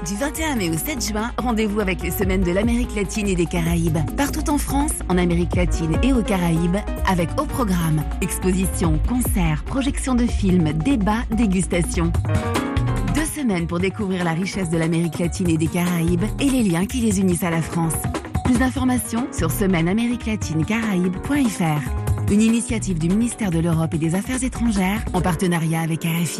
Du 21 mai au 7 juin, rendez-vous avec les semaines de l'Amérique latine et des Caraïbes. Partout en France, en Amérique latine et aux Caraïbes, avec au programme expositions, concerts, projections de films, débats, dégustations. 2 semaines pour découvrir la richesse de l'Amérique latine et des Caraïbes et les liens qui les unissent à la France. Plus d'informations sur semaine-amérique-latine-caraïbes.fr. Une initiative du ministère de l'Europe et des Affaires étrangères en partenariat avec RFI.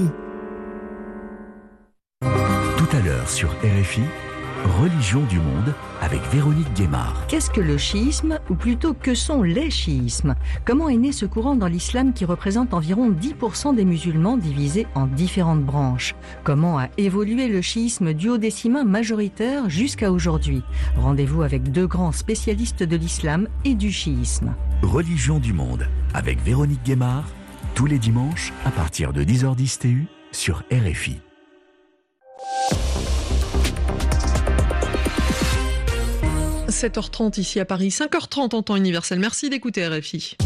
Tout à l'heure sur RFI, Religion du monde avec Véronique Guémard. Qu'est-ce que le chiisme, ou plutôt que sont les chiismes? Comment est né ce courant dans l'islam qui représente environ 10% des musulmans divisés en différentes branches? Comment a évolué le chiisme duodécimain majoritaire jusqu'à aujourd'hui? Rendez-vous avec 2 grands spécialistes de l'islam et du chiisme. Religion du monde avec Véronique Guémard, tous les dimanches à partir de 10h10 TU sur RFI. « 7h30 ici à Paris, 5h30 en temps universel. Merci d'écouter RFI.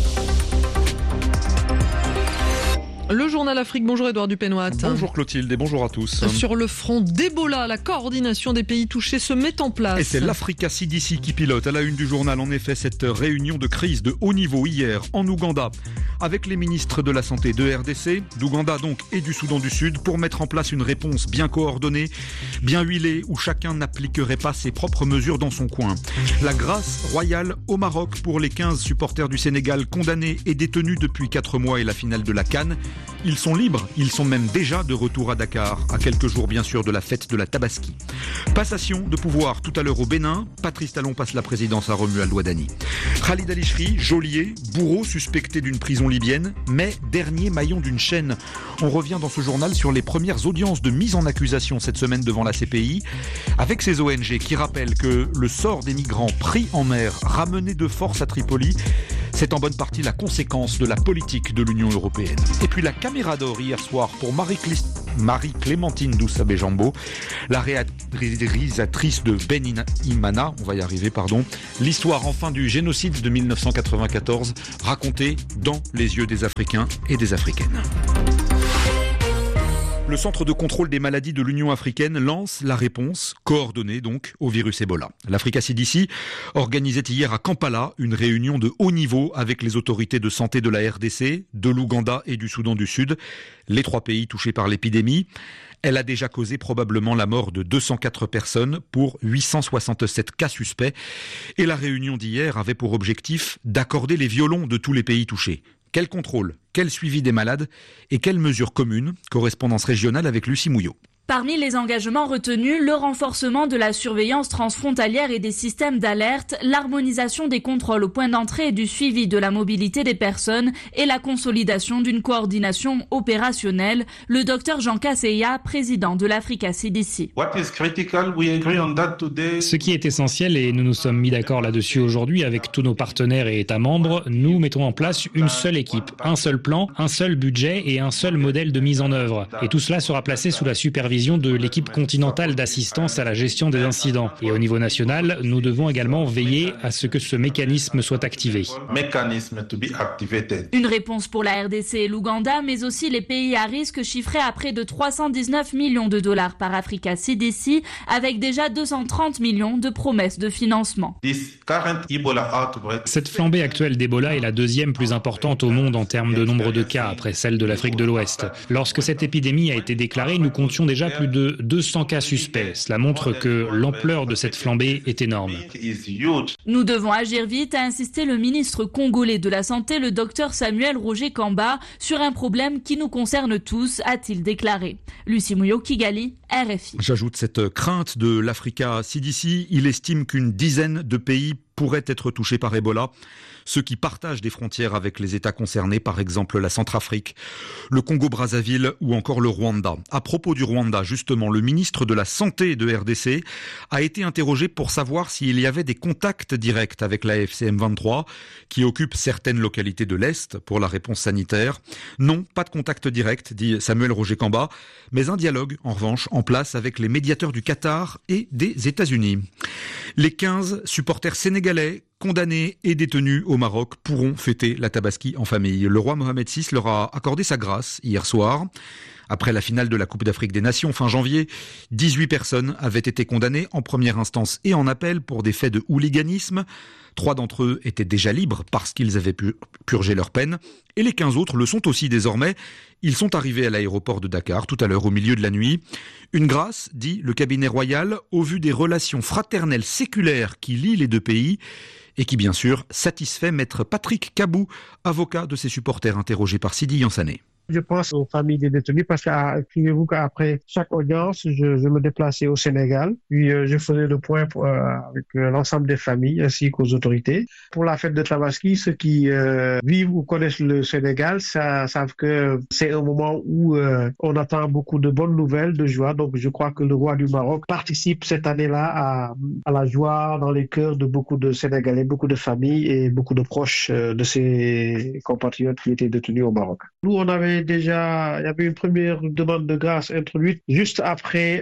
Le journal Afrique, bonjour Édouard Dupenoit. Bonjour Clotilde et bonjour à tous. Sur le front d'Ebola, la coordination des pays touchés se met en place. Et c'est l'Africa CDC qui pilote à la une du journal en effet cette réunion de crise de haut niveau hier en Ouganda avec les ministres de la Santé de RDC, d'Ouganda donc et du Soudan du Sud pour mettre en place une réponse bien coordonnée, bien huilée où chacun n'appliquerait pas ses propres mesures dans son coin. La grâce royale au Maroc pour les 15 supporters du Sénégal condamnés et détenus depuis 4 mois et la finale de la CAN. Ils sont libres, ils sont même déjà de retour à Dakar, à quelques jours bien sûr de la fête de la Tabaski. Passation de pouvoir tout à l'heure au Bénin, Patrice Talon passe la présidence à Romuald Ouadani. Khalid Al-Ishri, geôlier, bourreau suspecté d'une prison libyenne, mais dernier maillon d'une chaîne. On revient dans ce journal sur les premières audiences de mise en accusation cette semaine devant la CPI, avec ces ONG qui rappellent que le sort des migrants pris en mer, ramenés de force à Tripoli, c'est en bonne partie la conséquence de la politique de l'Union européenne. Et puis la caméra d'or hier soir pour Marie-Clémentine Doussabé-Jambo, la réalisatrice de Ben Imana, on va y arriver, l'histoire enfin du génocide de 1994, racontée dans les yeux des Africains et des Africaines. Le Centre de contrôle des maladies de l'Union africaine lance la réponse, coordonnée donc, au virus Ebola. L'Africa CDC organisait hier à Kampala une réunion de haut niveau avec les autorités de santé de la RDC, de l'Ouganda et du Soudan du Sud, les 3 pays touchés par l'épidémie. Elle a déjà causé probablement la mort de 204 personnes pour 867 cas suspects. Et la réunion d'hier avait pour objectif d'accorder les violons de tous les pays touchés. Quel contrôle, quel suivi des malades et quelles mesures communes? Correspondance régionale avec Lucie Mouillot. Parmi les engagements retenus, le renforcement de la surveillance transfrontalière et des systèmes d'alerte, l'harmonisation des contrôles au point d'entrée et du suivi de la mobilité des personnes et la consolidation d'une coordination opérationnelle. Le docteur Jean Kasseya, président de l'Africa CDC. Ce qui est essentiel, et nous nous sommes mis d'accord là-dessus aujourd'hui avec tous nos partenaires et États membres, nous mettons en place une seule équipe, un seul plan, un seul budget et un seul modèle de mise en œuvre. Et tout cela sera placé sous la supervision de l'équipe continentale d'assistance à la gestion des incidents. Et au niveau national, nous devons également veiller à ce que ce mécanisme soit activé. Une réponse pour la RDC et l'Ouganda, mais aussi les pays à risque chiffrés à près de 319 millions de dollars par Africa CDC, avec déjà 230 millions de promesses de financement. Cette flambée actuelle d'Ebola est la 2e plus importante au monde en termes de nombre de cas, après celle de l'Afrique de l'Ouest. Lorsque cette épidémie a été déclarée, nous comptions déjà plus de 200 cas suspects. Cela montre que l'ampleur de cette flambée est énorme. Nous devons agir vite, a insisté le ministre congolais de la Santé, le docteur Samuel Roger Kamba, sur un problème qui nous concerne tous, a-t-il déclaré. Lucie Mouillot, Kigali, RFI. J'ajoute cette crainte de l'Africa CDC. Il estime qu'une dizaine de pays pourraient être touchés par Ebola. Ceux qui partagent des frontières avec les États concernés, par exemple la Centrafrique, le Congo-Brazzaville ou encore le Rwanda. À propos du Rwanda, justement, le ministre de la Santé de RDC a été interrogé pour savoir s'il y avait des contacts directs avec la FCM 23, qui occupe certaines localités de l'Est pour la réponse sanitaire. Non, pas de contact direct, dit Samuel Roger Kamba, mais un dialogue, en revanche, en place avec les médiateurs du Qatar et des États-Unis. Les 15 supporters sénégalais condamnés et détenus au Maroc pourront fêter la Tabaski en famille. Le roi Mohamed VI leur a accordé sa grâce hier soir. Après la finale de la Coupe d'Afrique des Nations fin janvier, 18 personnes avaient été condamnées en première instance et en appel pour des faits de hooliganisme. 3 d'entre eux étaient déjà libres parce qu'ils avaient pu purger leur peine. Et les 15 autres le sont aussi désormais. Ils sont arrivés à l'aéroport de Dakar tout à l'heure au milieu de la nuit. Une grâce, dit le cabinet royal, au vu des relations fraternelles séculaires qui lient les deux pays et qui bien sûr satisfait maître Patrick Kabou, avocat de ses supporters interrogés par Sidi Yansané. Je pense aux familles des détenus parce qu'écrivez-vous qu'après chaque audience, je me déplaçais au Sénégal, puis je faisais le point avec l'ensemble des familles ainsi qu'aux autorités. Pour la fête de Tabaski, ceux qui vivent ou connaissent le Sénégal savent que c'est un moment où on attend beaucoup de bonnes nouvelles, de joie. Donc je crois que le roi du Maroc participe cette année-là à la joie dans les cœurs de beaucoup de Sénégalais, beaucoup de familles et beaucoup de proches de ses compatriotes qui étaient détenus au Maroc. Nous, il y avait une première demande de grâce introduite juste après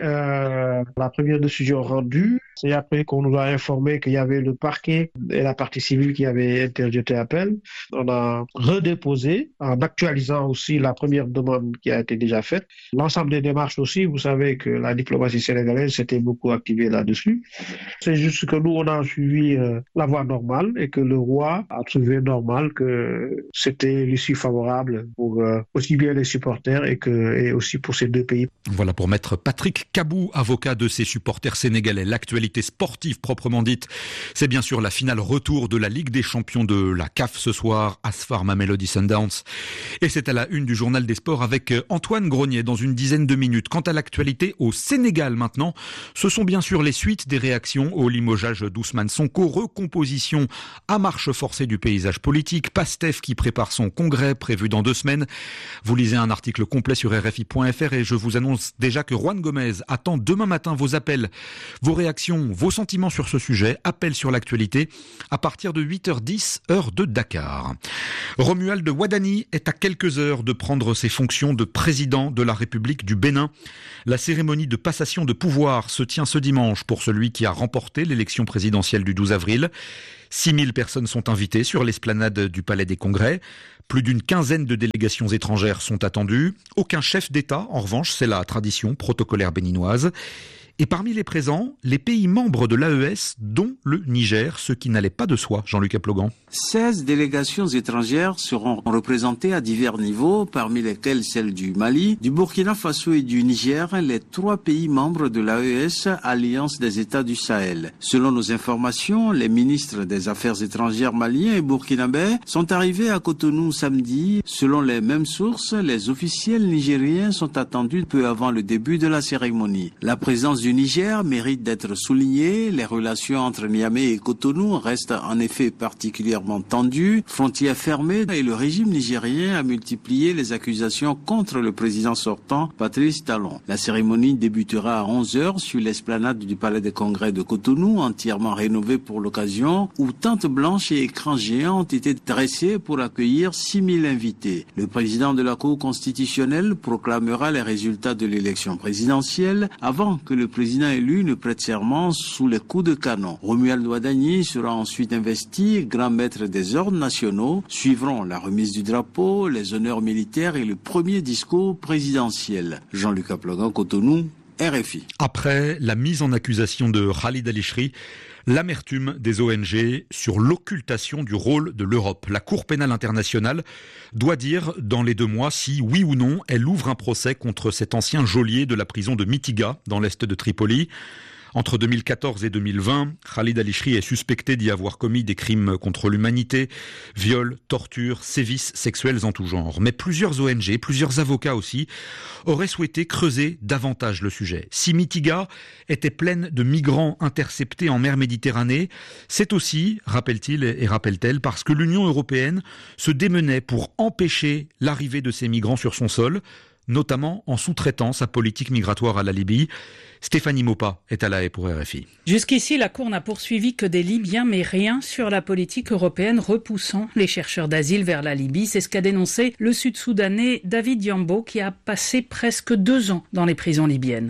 la première décision rendue. C'est après qu'on nous a informé qu'il y avait le parquet et la partie civile qui avaient interjeté appel. On a redéposé en actualisant aussi la première demande qui a été déjà faite. L'ensemble des démarches aussi, vous savez que la diplomatie sénégalaise s'était beaucoup activée là-dessus. C'est juste que nous, on a suivi la voie normale et que le roi a trouvé normal que c'était l'issue favorable pour aussi bien les supporters et aussi pour ces deux pays. Voilà pour maître Patrick Kabou, avocat de ces supporters sénégalais. L'actualité sportive proprement dite, c'est bien sûr la finale retour de la Ligue des champions de la CAF ce soir, AS Farm Mamelody Sundowns. Et c'est à la une du journal des sports avec Antoine Grenier dans une dizaine de minutes. Quant à l'actualité au Sénégal maintenant, ce sont bien sûr les suites des réactions au limogeage d'Ousmane Sonko, recomposition à marche forcée du paysage politique, PASTEF qui prépare son congrès prévu dans 2 semaines. Vous lisez un article complet sur RFI.fr et je vous annonce déjà que Juan Gomez attend demain matin vos appels, vos réactions, vos sentiments sur ce sujet. Appel sur l'actualité à partir de 8h10, heure de Dakar. Romuald Wadani est à quelques heures de prendre ses fonctions de président de la République du Bénin. La cérémonie de passation de pouvoir se tient ce dimanche pour celui qui a remporté l'élection présidentielle du 12 avril. 6000 personnes sont invitées sur l'esplanade du Palais des Congrès. Plus d'une quinzaine de délégations étrangères sont attendues. Aucun chef d'État, en revanche, c'est la tradition protocolaire béninoise. Et parmi les présents, les pays membres de l'AES, dont le Niger, ce qui n'allait pas de soi, Jean-Luc Aplogan. 16 délégations étrangères seront représentées à divers niveaux, parmi lesquelles celles du Mali, du Burkina Faso et du Niger, les 3 pays membres de l'AES, Alliance des États du Sahel. Selon nos informations, les ministres des Affaires étrangères maliens et burkinabés sont arrivés à Cotonou samedi. Selon les mêmes sources, les officiels nigériens sont attendus peu avant le début de la cérémonie. La présence du Niger mérite d'être soulignée. Les relations entre Niamey et Cotonou restent en effet particulièrement tendues. Frontières fermées et le régime nigérien a multiplié les accusations contre le président sortant, Patrice Talon. La cérémonie débutera à 11h sur l'esplanade du Palais des Congrès de Cotonou, entièrement rénovée pour l'occasion, où tentes blanches et écrans géants ont été dressés pour accueillir 6000 invités. Le président de la Cour constitutionnelle proclamera les résultats de l'élection présidentielle avant que le président élu ne prête serment sous les coups de canon. Romuald Wadani sera ensuite investi grand maître des ordres nationaux. Suivront la remise du drapeau, les honneurs militaires et le premier discours présidentiel. Jean-Luc Aplogan, Cotonou, RFI. Après la mise en accusation de Khalid al-Ishri, l'amertume des ONG sur l'occultation du rôle de l'Europe. La Cour pénale internationale doit dire dans les 2 mois si, oui ou non, elle ouvre un procès contre cet ancien geôlier de la prison de Mitiga, dans l'est de Tripoli. Entre 2014 et 2020, Khalid al-Ishri est suspecté d'y avoir commis des crimes contre l'humanité, viols, tortures, sévices sexuels en tout genre. Mais plusieurs ONG, plusieurs avocats aussi, auraient souhaité creuser davantage le sujet. Si Mitiga était pleine de migrants interceptés en mer Méditerranée, c'est aussi, rappelle-t-il et rappelle-t-elle, parce que l'Union européenne se démenait pour empêcher l'arrivée de ces migrants sur son sol, notamment en sous-traitant sa politique migratoire à la Libye. Stéphanie Mopa est à La Haye pour RFI. Jusqu'ici, la Cour n'a poursuivi que des Libyens, mais rien sur la politique européenne repoussant les chercheurs d'asile vers la Libye. C'est ce qu'a dénoncé le Sud-Soudanais David Yambo, qui a passé presque 2 ans dans les prisons libyennes.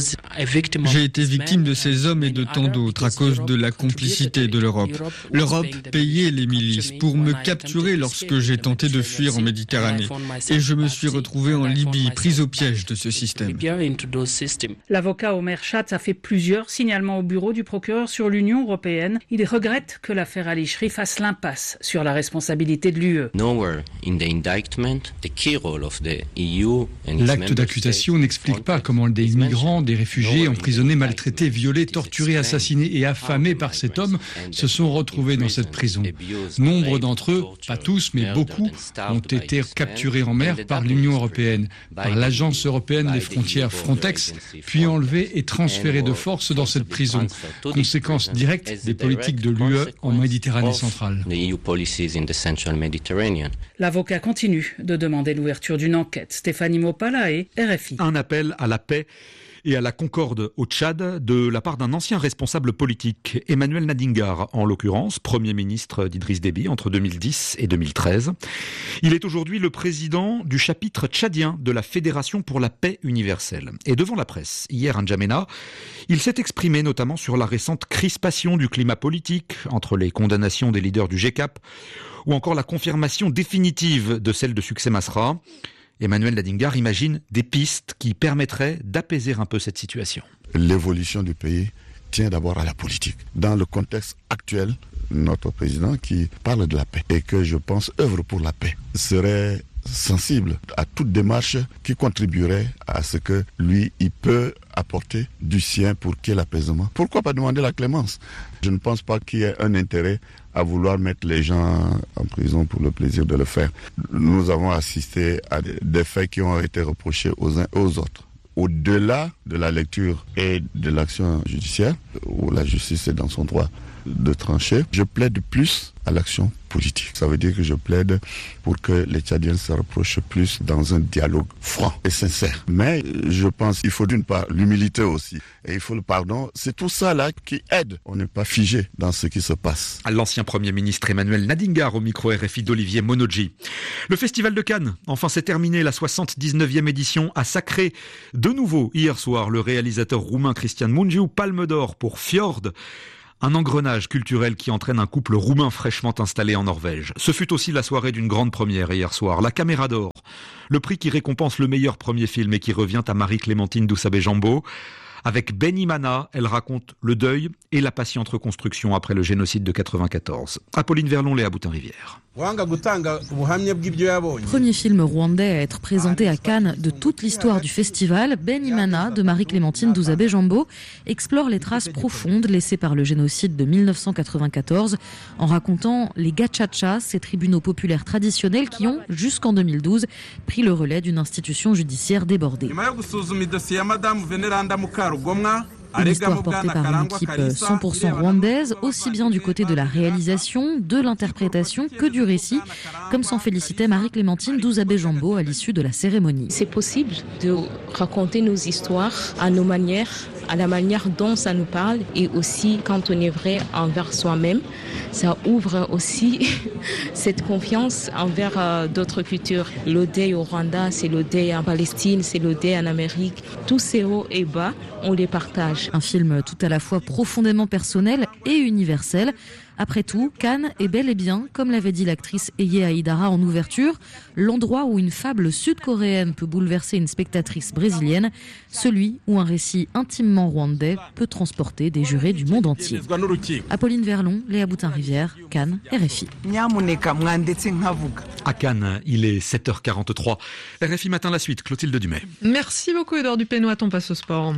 J'ai été victime de ces hommes et de tant d'autres à cause de la complicité de l'Europe. L'Europe payait les milices pour me capturer lorsque j'ai tenté de fuir en Méditerranée. Et je me suis retrouvé en Libye Libye prise au piège de ce système. L'avocat Omer Schatz a fait plusieurs signalements au bureau du procureur sur l'Union européenne. Il regrette que l'affaire Ali Shrif fasse l'impasse sur la responsabilité de l'UE. L'acte d'accusation n'explique pas comment des migrants, des réfugiés emprisonnés, maltraités, violés, torturés, assassinés et affamés par cet homme se sont retrouvés dans cette prison. Nombre d'entre eux, pas tous mais beaucoup, ont été capturés en mer par l'Union européenne, par l'Agence européenne des frontières Frontex, puis enlevés et transférés de force dans cette prison. Conséquence directe des politiques de l'UE en Méditerranée centrale. L'avocat continue de demander l'ouverture d'une enquête. Stéphanie Mopalae, RFI. Un appel à la paix et à la concorde au Tchad de la part d'un ancien responsable politique, Emmanuel Nadingar, en l'occurrence, Premier ministre d'Idriss Déby entre 2010 et 2013. Il est aujourd'hui le président du chapitre tchadien de la Fédération pour la paix universelle. Et devant la presse, hier à N'Djamena, il s'est exprimé notamment sur la récente crispation du climat politique entre les condamnations des leaders du GCAP ou encore la confirmation définitive de celle de Succès Masra. Emmanuel Nadingar imagine des pistes qui permettraient d'apaiser un peu cette situation. L'évolution du pays tient d'abord à la politique. Dans le contexte actuel, notre président qui parle de la paix et que je pense œuvre pour la paix serait sensible à toute démarche qui contribuerait à ce que lui, il peut apporter du sien pour qu'il y ait l'apaisement. Pourquoi pas demander la clémence? Je ne pense pas qu'il y ait un intérêt à vouloir mettre les gens en prison pour le plaisir de le faire. Nous avons assisté à des faits qui ont été reprochés aux uns et aux autres. Au-delà de la lecture et de l'action judiciaire, où la justice est dans son droit de trancher, je plaide plus à l'action politique. Ça veut dire que je plaide pour que les Tchadiens se rapprochent plus dans un dialogue franc et sincère. Mais je pense qu'il faut d'une part l'humilité aussi, et il faut le pardon. C'est tout ça là qui aide. On n'est pas figé dans ce qui se passe. L'ancien Premier ministre Emmanuel Nadingar au micro RFI d'Olivier Monodji. Le Festival de Cannes, enfin c'est terminé. La 79e édition a sacré de nouveau hier soir le réalisateur roumain Cristian Mungiu, Palme d'Or pour Fjord. Un engrenage culturel qui entraîne un couple roumain fraîchement installé en Norvège. Ce fut aussi la soirée d'une grande première hier soir, la Caméra d'Or. Le prix qui récompense le meilleur premier film et qui revient à Marie-Clémentine Doussabé-Jambeau. Avec Benimana, elle raconte le deuil et la patiente reconstruction après le génocide de 94. Apolline Verlon, Léa Boutin-Rivière. Premier film rwandais à être présenté à Cannes de toute l'histoire du festival, Benimana de Marie-Clémentine Doussabé-Jambeau explore les traces profondes laissées par le génocide de 1994 en racontant les gachachas, ces tribunaux populaires traditionnels qui ont, jusqu'en 2012, pris le relais d'une institution judiciaire débordée. Une histoire portée par une équipe 100% rwandaise, aussi bien du côté de la réalisation, de l'interprétation que du récit, comme s'en félicitait Marie-Clémentine Doussabé-Jambeau à l'issue de la cérémonie. C'est possible de raconter nos histoires à nos manières, à la manière dont ça nous parle, et aussi quand on est vrai envers soi-même. Ça ouvre aussi cette confiance envers d'autres cultures. Le deuil au Rwanda, c'est le deuil en Palestine, c'est le deuil en Amérique. Tous ces hauts et bas, on les partage. Un film tout à la fois profondément personnel et universel. Après tout, Cannes est bel et bien, comme l'avait dit l'actrice Eye Aïdara en ouverture, l'endroit où une fable sud-coréenne peut bouleverser une spectatrice brésilienne, celui où un récit intimement rwandais peut transporter des jurés du monde entier. Apolline Verlon, Léa Boutin-Rivière, Cannes, RFI. À Cannes, il est 7h43. RFI Matin, la suite, Clotilde Dumais. Merci beaucoup Edouard Dupénois, on passe au sport.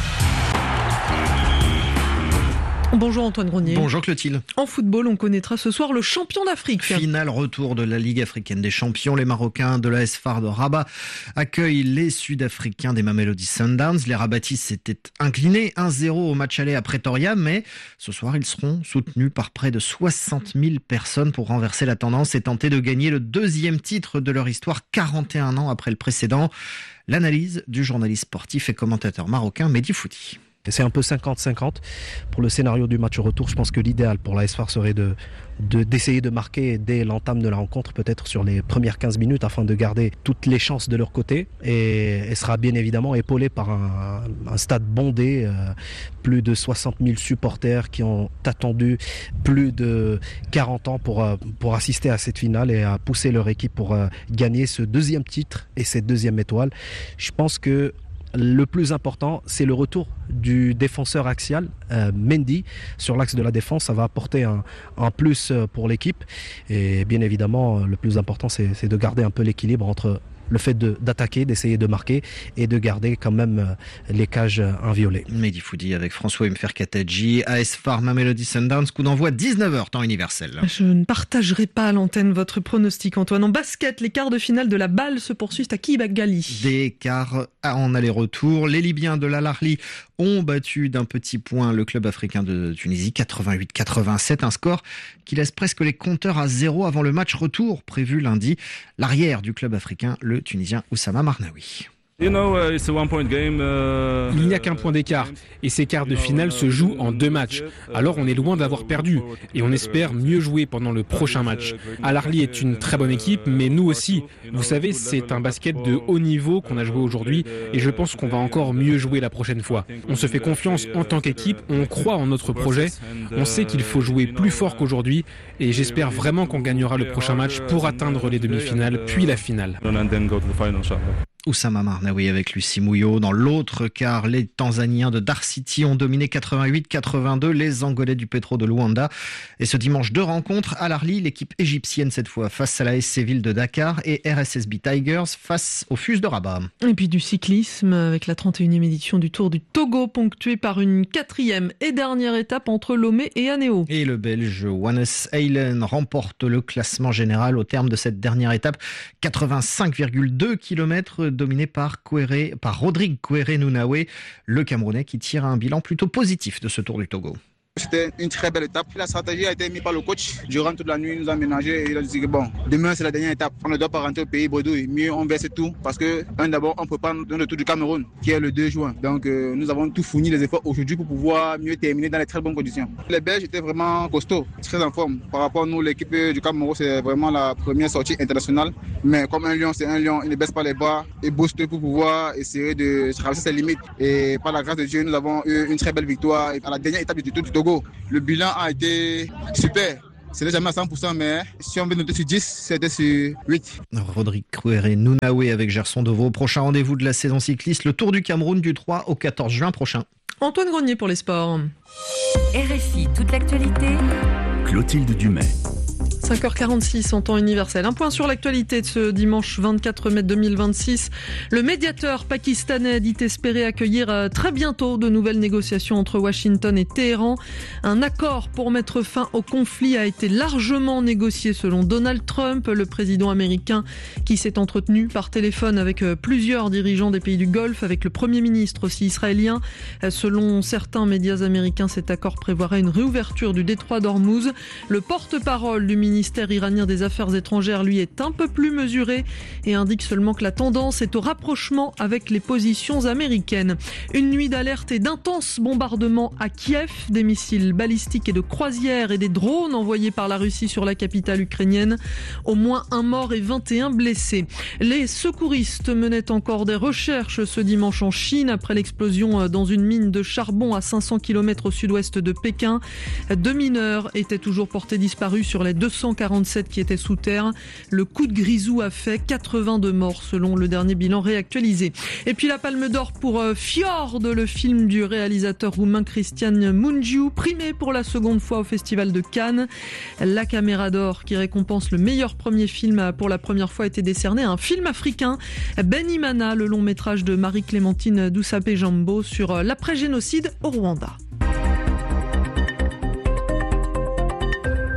Bonjour Antoine Grenier. Bonjour Clotilde. En football, on connaîtra ce soir le champion d'Afrique. Final retour de la Ligue africaine des champions. Les Marocains de l'AS FAR de Rabat accueillent les Sud-Africains des Mamelody Sundowns. Les Rabatis s'étaient inclinés 1-0 au match aller à Pretoria, mais ce soir, ils seront soutenus par près de 60 000 personnes pour renverser la tendance et tenter de gagner le deuxième titre de leur histoire 41 ans après le précédent. L'analyse du journaliste sportif et commentateur marocain Mehdi Fouti. C'est un peu 50-50 pour le scénario du match retour. Je pense que l'idéal pour l'AS FAR serait d'essayer de marquer dès l'entame de la rencontre, peut-être sur les premières 15 minutes, afin de garder toutes les chances de leur côté, et sera bien évidemment épaulé par un stade bondé, plus de 60 000 supporters qui ont attendu plus de 40 ans pour assister à cette finale et à pousser leur équipe pour gagner ce deuxième titre et cette deuxième étoile. Je pense que le plus important, c'est le retour du défenseur axial, Mendy, sur l'axe de la défense. Ça va apporter un plus pour l'équipe. Et bien évidemment, le plus important, c'est de garder un peu l'équilibre entre le fait d'attaquer, d'essayer de marquer et de garder quand même les cages inviolées. Mehdi Foudi avec François Mferkatadji, AS FAR Mamelody Sundowns, coup d'envoi 19h, temps universel. Je ne partagerai pas à l'antenne votre pronostic, Antoine. En basket, les quarts de finale de la balle se poursuivent à Kigali. Des quarts en aller-retour. Les Libyens de l'Al Ahly ont battu d'un petit point le club africain de Tunisie, 88-87, un score qui laisse presque les compteurs à zéro avant le match retour prévu lundi. L'arrière du club africain, le Tunisien Oussama Marnaoui. Il n'y a qu'un point d'écart et ces quarts de finale se jouent en 2 matchs. Alors on est loin d'avoir perdu et on espère mieux jouer pendant le prochain match. Al Ahly est une très bonne équipe, mais nous aussi. Vous savez, c'est un basket de haut niveau qu'on a joué aujourd'hui et je pense qu'on va encore mieux jouer la prochaine fois. On se fait confiance en tant qu'équipe, on croit en notre projet, on sait qu'il faut jouer plus fort qu'aujourd'hui et j'espère vraiment qu'on gagnera le prochain match pour atteindre les demi-finales puis la finale. Oussama Marnaoui avec Lucie Mouillot. Dans l'autre quart, les Tanzaniens de Dar City ont dominé 88-82 les Angolais du Petro de Luanda. Et ce dimanche, 2 rencontres. Al Ahly, l'équipe égyptienne cette fois, face à la SC Ville de Dakar, et RSSB Tigers face au FUS de Rabat. Et puis du cyclisme avec la 31e édition du Tour du Togo, ponctuée par une 4e et dernière étape entre Lomé et Anéo. Et le Belge Wannes Eilen remporte le classement général au terme de cette dernière étape. 85,2 km dominé par Rodrigue Kouéré-Nounaoué, le Camerounais qui tire un bilan plutôt positif de ce Tour du Togo. C'était une très belle étape. La stratégie a été mise par le coach. Durant toute la nuit, il nous a ménagé et il a dit que bon, demain c'est la dernière étape. On ne doit pas rentrer au pays bredouille. Mieux on verse tout parce que d'abord on prépare le Tour du Cameroun qui est le 2 juin. Donc nous avons tout fourni les efforts aujourd'hui pour pouvoir mieux terminer dans les très bonnes conditions. Les Belges étaient vraiment costauds, très en forme. Par rapport à nous, l'équipe du Cameroun, c'est vraiment la première sortie internationale. Mais comme un lion, c'est un lion, il ne baisse pas les bras et booste pour pouvoir essayer de traverser ses limites. Et par la grâce de Dieu, nous avons eu une très belle victoire à la dernière étape du Tour du Togo. Le bilan a été super. Ce n'est jamais à 100%, mais si on veut noter sur 10, c'était sur 8. Rodrigue Kouéré-Nounaoué avec Gerson Deveau. Prochain rendez-vous de la saison cycliste, le Tour du Cameroun du 3 au 14 juin prochain. Antoine Grenier pour les sports. RFI, toute l'actualité. Clotilde Dumais. 5h46 en temps universel. Un point sur l'actualité de ce dimanche 24 mai 2026. Le médiateur pakistanais dit espérer accueillir très bientôt de nouvelles négociations entre Washington et Téhéran. Un accord pour mettre fin au conflit a été largement négocié selon Donald Trump, le président américain qui s'est entretenu par téléphone avec plusieurs dirigeants des pays du Golfe, avec le Premier ministre aussi israélien. Selon certains médias américains, cet accord prévoirait une réouverture du détroit d'Ormuz. Le porte-parole du ministère iranien des Affaires étrangères, lui, est un peu plus mesuré et indique seulement que la tendance est au rapprochement avec les positions américaines. Une nuit d'alerte et d'intenses bombardements à Kiev, des missiles balistiques et de croisières et des drones envoyés par la Russie sur la capitale ukrainienne. Au moins 1 mort et 21 blessés. Les secouristes menaient encore des recherches ce dimanche en Chine après l'explosion dans une mine de charbon à 500 km au sud-ouest de Pékin. 2 mineurs étaient toujours portés disparus sur les 247 qui étaient sous terre. Le coup de grisou a fait 82 morts selon le dernier bilan réactualisé. Et puis la Palme d'Or pour Fjord, le film du réalisateur roumain Cristian Mungiu, primé pour la seconde fois au Festival de Cannes. La Caméra d'Or qui récompense le meilleur premier film a pour la première fois été décerné à un film africain, Benimana, le long métrage de Marie-Clémentine Doussapé-Jambo sur l'après-génocide au Rwanda.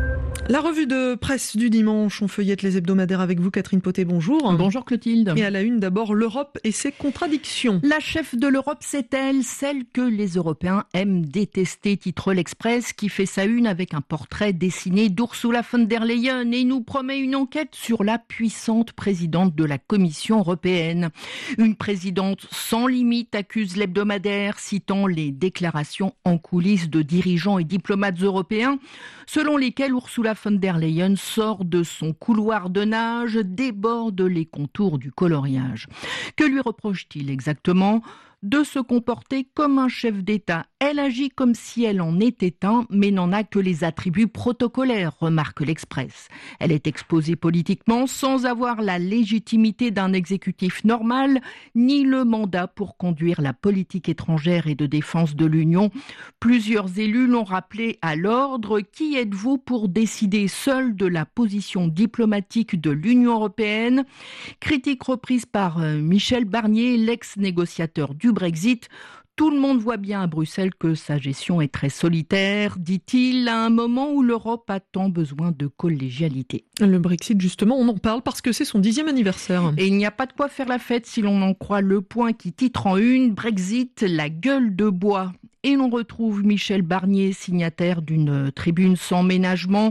La revue de presse du dimanche, on feuillette les hebdomadaires avec vous, Catherine Potet, bonjour. Bonjour Clotilde. Et à la une d'abord, l'Europe et ses contradictions. La chef de l'Europe, c'est-elle celle que les Européens aiment détester, titre l'Express, qui fait sa une avec un portrait dessiné d'Ursula von der Leyen et nous promet une enquête sur la puissante présidente de la Commission européenne. Une présidente sans limite, accuse l'hebdomadaire, citant les déclarations en coulisses de dirigeants et diplomates européens, selon lesquels Ursula von der Leyen sort de son couloir de nage, déborde les contours du coloriage. Que lui reproche-t-il exactement ? De se comporter comme un chef d'État. Elle agit comme si elle en était un, mais n'en a que les attributs protocolaires, remarque l'Express. Elle est exposée politiquement sans avoir la légitimité d'un exécutif normal, ni le mandat pour conduire la politique étrangère et de défense de l'Union. Plusieurs élus l'ont rappelé à l'ordre. Qui êtes-vous pour décider seul de la position diplomatique de l'Union européenne ? Critique reprise par Michel Barnier, l'ex-négociateur du Brexit. Tout le monde voit bien à Bruxelles que sa gestion est très solitaire, dit-il, à un moment où l'Europe a tant besoin de collégialité. Le Brexit, justement, on en parle parce que c'est son 10e anniversaire. Et il n'y a pas de quoi faire la fête si l'on en croit Le Point qui titre en une « Brexit, la gueule de bois ». Et l'on retrouve Michel Barnier, signataire d'une tribune sans ménagement.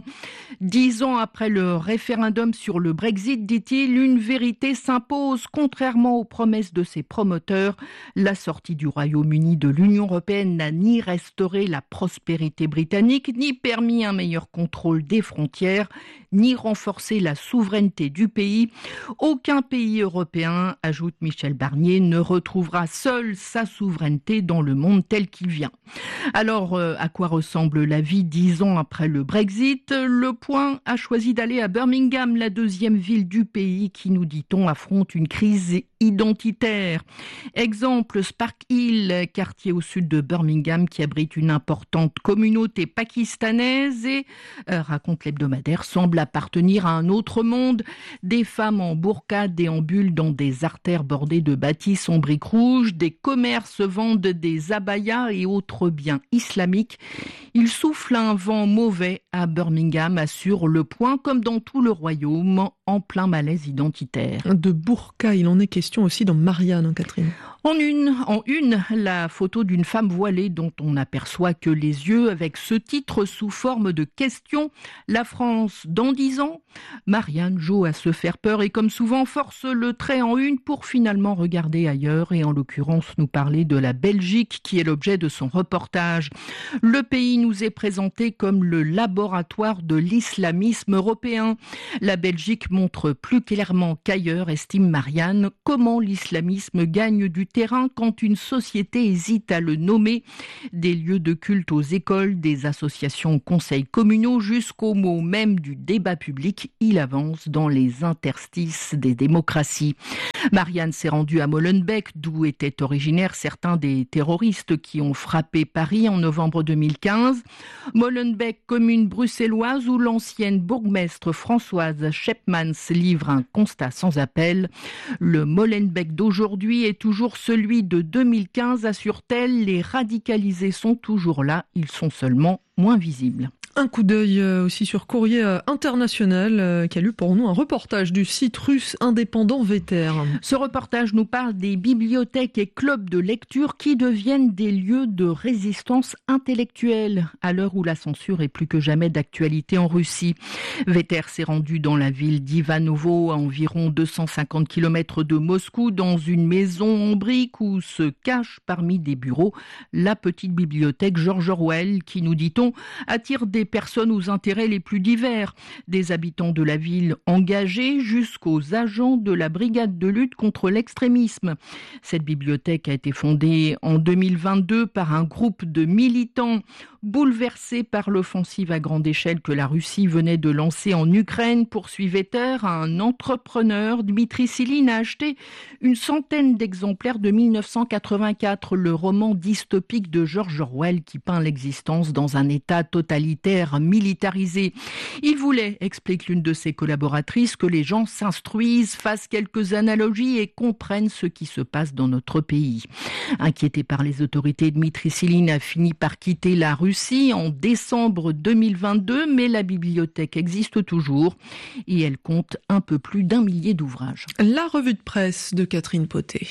10 ans après le référendum sur le Brexit, dit-il, une vérité s'impose. Contrairement aux promesses de ses promoteurs, la sortie du Royaume-Uni de l'Union européenne n'a ni restauré la prospérité britannique, ni permis un meilleur contrôle des frontières, ni renforcé la souveraineté du pays. Aucun pays européen, ajoute Michel Barnier, ne retrouvera seul sa souveraineté dans le monde tel qu'il vient. Alors, à quoi ressemble la vie 10 ans après le Brexit ? Le Point a choisi d'aller à Birmingham, la deuxième ville du pays qui, nous dit-on, affronte une crise identitaire. Exemple, Spark Hill, quartier au sud de Birmingham qui abrite une importante communauté pakistanaise et, raconte l'hebdomadaire, semble appartenir à un autre monde. Des femmes en burqa déambulent dans des artères bordées de bâtisses en briques rouges, des commerces vendent des abayas et autres biens islamiques. Il souffle un vent mauvais à Birmingham, assure Le Point, comme dans tout le royaume, en plein malaise identitaire. De burqa, il en est question aussi dans Marianne, Catherine. En une, la photo d'une femme voilée dont on n'aperçoit que les yeux avec ce titre sous forme de question. La France dans 10 ans. Marianne joue à se faire peur et comme souvent force le trait en une pour finalement regarder ailleurs et en l'occurrence nous parler de la Belgique qui est l'objet de son reportage. Le pays nous est présenté comme le laboratoire de l'islamisme européen. La Belgique montre plus clairement qu'ailleurs, estime Marianne, comment l'islamisme gagne du terrain quand une société hésite à le nommer. Des lieux de culte aux écoles, des associations conseils communaux jusqu'au mot même du débat public, il avance dans les interstices des démocraties. Marianne s'est rendue à Molenbeek, d'où étaient originaires certains des terroristes qui ont frappé Paris en novembre 2015. Molenbeek, commune bruxelloise où l'ancienne bourgmestre Françoise Schepmans livre un constat sans appel. Le Molenbeek d'aujourd'hui est toujours celui de 2015, assure-t-elle. Les radicalisés sont toujours là, ils sont seulement moins visibles. Un coup d'œil aussi sur Courrier International qui a lu pour nous un reportage du site russe indépendant Vetter. Ce reportage nous parle des bibliothèques et clubs de lecture qui deviennent des lieux de résistance intellectuelle à l'heure où la censure est plus que jamais d'actualité en Russie. Vetter s'est rendu dans la ville d'Ivanovo, à environ 250 km de Moscou, dans une maison en briques où se cache parmi des bureaux la petite bibliothèque George Orwell qui, nous dit-on, attire des personnes aux intérêts les plus divers, des habitants de la ville engagés jusqu'aux agents de la brigade de lutte contre l'extrémisme. Cette bibliothèque a été fondée en 2022 par un groupe de militants bouleversés par l'offensive à grande échelle que la Russie venait de lancer en Ukraine. Poursuit Vetter, un entrepreneur, Dmitri Siline, a acheté une centaine d'exemplaires de 1984, le roman dystopique de George Orwell qui peint l'existence dans un état totalitaire hyper militarisé. Il voulait, explique l'une de ses collaboratrices, que les gens s'instruisent, fassent quelques analogies et comprennent ce qui se passe dans notre pays. Inquiété par les autorités, Dmitri Siline a fini par quitter la Russie en décembre 2022, mais la bibliothèque existe toujours et elle compte un peu plus d'1 millier d'ouvrages. La revue de presse de Catherine Potet.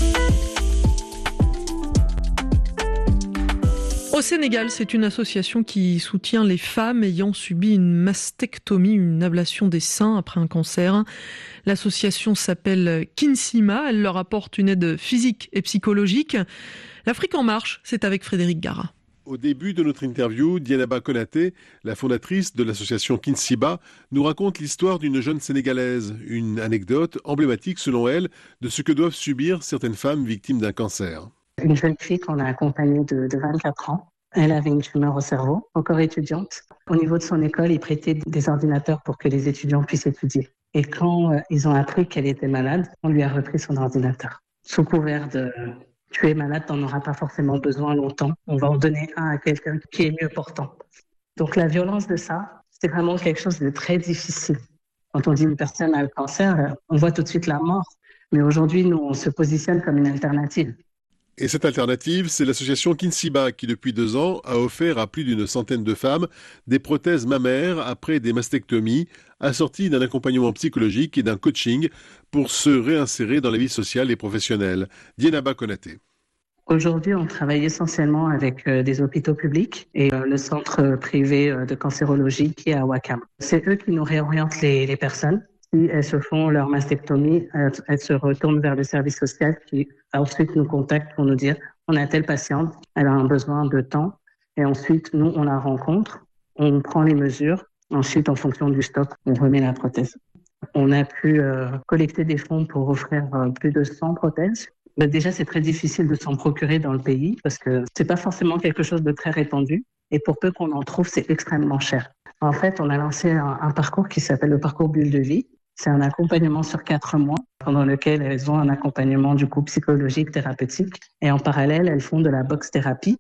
Au Sénégal, c'est une association qui soutient les femmes ayant subi une mastectomie, une ablation des seins après un cancer. L'association s'appelle Kinsima, elle leur apporte une aide physique et psychologique. L'Afrique en marche, c'est avec Frédéric Gara. Au début de notre interview, Dienaba Konaté, la fondatrice de l'association Kinsiba, nous raconte l'histoire d'une jeune Sénégalaise, une anecdote emblématique selon elle de ce que doivent subir certaines femmes victimes d'un cancer. Une jeune fille qu'on a accompagnée de 24 ans. Elle avait une tumeur au cerveau, encore étudiante. Au niveau de son école, ils prêtaient des ordinateurs pour que les étudiants puissent étudier. Et quand ils ont appris qu'elle était malade, on lui a repris son ordinateur. Sous couvert de « tu es malade, t'en auras pas forcément besoin longtemps. On va en donner un à quelqu'un qui est mieux portant ». Donc la violence de ça, c'est vraiment quelque chose de très difficile. Quand on dit une personne a le cancer, on voit tout de suite la mort. Mais aujourd'hui, nous, on se positionne comme une alternative. Et cette alternative, c'est l'association Kinsiba qui, depuis 2 ans, a offert à plus d'une centaine de femmes des prothèses mammaires après des mastectomies, assorties d'un accompagnement psychologique et d'un coaching pour se réinsérer dans la vie sociale et professionnelle. Dienaba Konaté. Aujourd'hui, on travaille essentiellement avec des hôpitaux publics et le centre privé de cancérologie qui est à Ouakam. C'est eux qui nous réorientent les personnes. Si elles se font leur mastectomie, elles se retournent vers le service social qui ensuite nous contacte pour nous dire on a telle patiente, elle a un besoin de temps et ensuite nous on la rencontre, on prend les mesures, ensuite en fonction du stock on remet la prothèse. On a pu collecter des fonds pour offrir plus de 100 prothèses. Mais déjà c'est très difficile de s'en procurer dans le pays parce que c'est pas forcément quelque chose de très répandu et pour peu qu'on en trouve c'est extrêmement cher. En fait on a lancé un parcours qui s'appelle le parcours Bulle de Vie. C'est un accompagnement sur 4 mois pendant lequel elles ont un accompagnement du coup psychologique, thérapeutique. Et en parallèle, elles font de la boxe thérapie.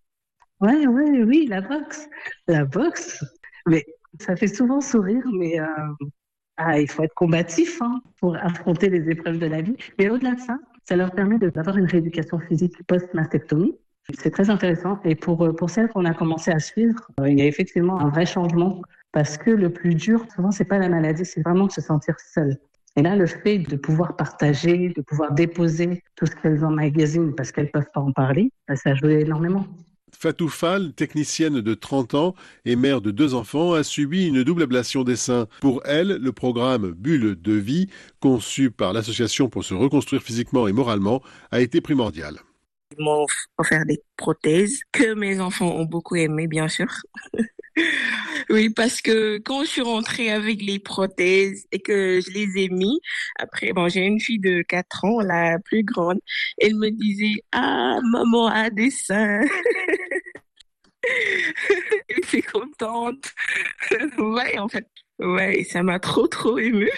Oui, la boxe. Mais ça fait souvent sourire, mais il faut être combatif pour affronter les épreuves de la vie. Mais au-delà de ça, ça leur permet d'avoir une rééducation physique post-mastectomie. C'est très intéressant. Et pour celles qu'on a commencé à suivre, il y a effectivement un vrai changement. Parce que le plus dur, souvent, c'est pas la maladie, c'est vraiment de se sentir seule. Et là, le fait de pouvoir partager, de pouvoir déposer tout ce qu'elles emmagasinent parce qu'elles peuvent pas en parler, ça joue énormément. Fatou Fall, technicienne de 30 ans et mère de 2 enfants, a subi une double ablation des seins. Pour elle, le programme Bulle de Vie, conçu par l'association pour se reconstruire physiquement et moralement, a été primordial. Ils m'ont offert des prothèses que mes enfants ont beaucoup aimé, bien sûr. Oui, parce que quand je suis rentrée avec les prothèses et que je les ai mis, après, j'ai une fille de 4 ans, la plus grande, elle me disait « Ah, maman a des seins !» Elle était contente. Ouais, en fait, ça m'a trop émue.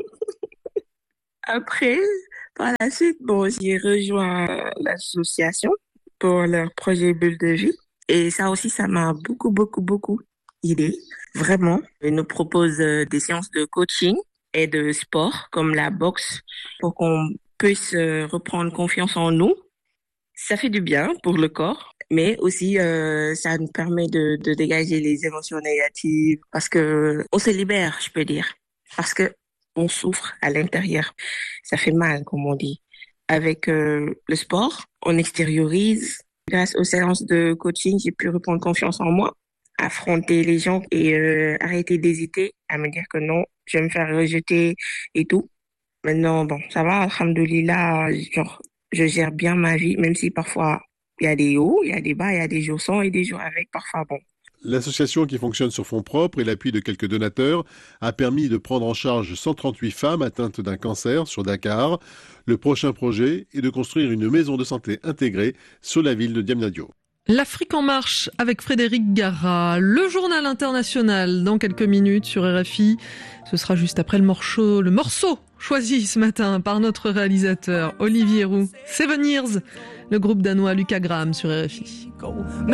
Après, par la suite, j'ai rejoint l'association pour leur projet Bulle de Vie. Et ça aussi, ça m'a beaucoup aidé, vraiment. Ils nous proposent des séances de coaching et de sport, comme la boxe, pour qu'on puisse reprendre confiance en nous. Ça fait du bien pour le corps, mais aussi ça nous permet de dégager les émotions négatives, parce que on se libère, je peux dire, parce que on souffre à l'intérieur. Ça fait mal, comme on dit. Avec le sport, on extériorise. Grâce aux séances de coaching, j'ai pu reprendre confiance en moi, affronter les gens et arrêter d'hésiter à me dire que non, je vais me faire rejeter et tout. Maintenant, ça va, alhamdoulilah, je gère bien ma vie, même si parfois il y a des hauts, il y a des bas, il y a des jours sans et des jours avec, parfois L'association, qui fonctionne sur fonds propres et l'appui de quelques donateurs, a permis de prendre en charge 138 femmes atteintes d'un cancer sur Dakar. Le prochain projet est de construire une maison de santé intégrée sur la ville de Diamniadio. L'Afrique en marche avec Frédéric Gara. Le journal international dans quelques minutes sur RFI. Ce sera juste après le morceau choisi ce matin par notre réalisateur Olivier Roux. 7 Years, le groupe danois Lucas Graham sur RFI.